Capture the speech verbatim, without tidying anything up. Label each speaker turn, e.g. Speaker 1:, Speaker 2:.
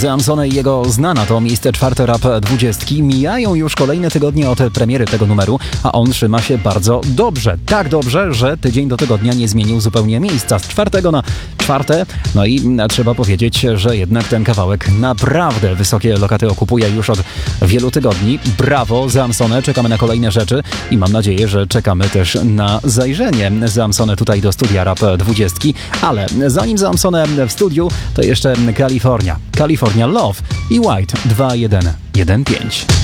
Speaker 1: Zamsone i jego Znana to miejsce czwarte rap dwudziestki. Mijają już kolejne tygodnie od premiery tego numeru, a on trzyma się bardzo dobrze. Tak dobrze, że tydzień do tygodnia nie zmienił zupełnie miejsca z czwartego na czwarte. No i trzeba powiedzieć, że jednak ten kawałek naprawdę wysokie lokaty okupuje już od wielu tygodni. Brawo, Zamsone, czekamy na kolejne rzeczy i mam nadzieję, że czekamy też na zajrzenie Zamsone tutaj do studia rap dwudziestki. Ale zanim Zamsone w studiu, to jeszcze Kalifornia. California Love i White dwa jeden jeden pięć.